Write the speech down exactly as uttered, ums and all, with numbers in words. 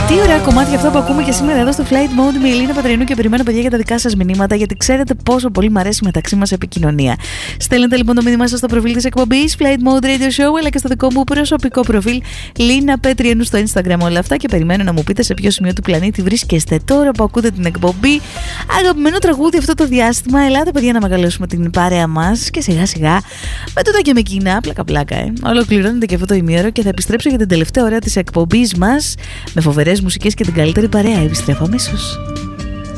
Τι ωραία κομμάτια αυτά που ακούμε και σήμερα εδώ στο Flight Mode με η Ελίνα Πατριανού και περιμένω, παιδιά, για τα δικά σας μηνύματα, γιατί ξέρετε πόσο πολύ μου αρέσει μεταξύ μας επικοινωνία. Στέλνετε λοιπόν το μήνυμά σας στο προφίλ της εκπομπής Flight Mode Radio Show, αλλά και στο δικό μου προσωπικό προφίλ Λίνα Πατριανού στο Instagram, όλα αυτά, και περιμένω να μου πείτε σε ποιο σημείο του πλανήτη βρίσκεστε τώρα που ακούτε την εκπομπή. Αγαπημένο τραγούδι αυτό το διάστημα. Ελάτε, παιδιά, να μεγαλώσουμε την παρέα μας και σιγά σιγά με τούτα και με κοινά, πλάκα πλάκα, ε. Ολοκληρώνεται και αυτό το ημίωρο και θα επιστρέψω για την τελευταία ώρα της εκπομπής μας με φοβερές μουσικές και την καλύτερη παρέα. Επιστρέφω αμέσως.